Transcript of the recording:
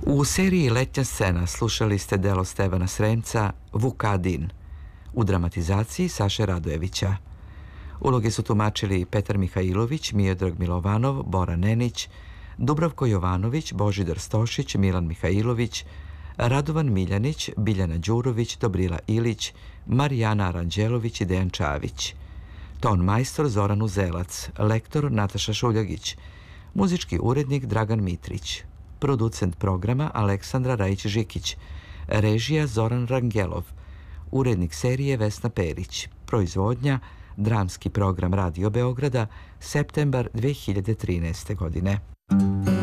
U seriji Letnja scena slušali ste delo Stevana Sremca Vukadin u dramatizaciji Saše Radojevića. Uloge su tumačili Petar Mihajlović, Miodrag Milovanov, Bora Nenić, Dubravko Jovanović, Božidar Stošić, Milan Mihajlović, Radovan Miljanić, Biljana Đurović, Dobrila Ilić, Marijana Aranđelović i Dejan Čavić. Ton majstor Zoran Uzelac, lektor Nataša Šuljagić, muzički urednik Dragan Mitrić, producent programa Aleksandra Rajić-Žikić, režija Zoran Rangelov, urednik serije Vesna Perić, proizvodnja Dramski program Radio Beograda, septembar 2013. godine.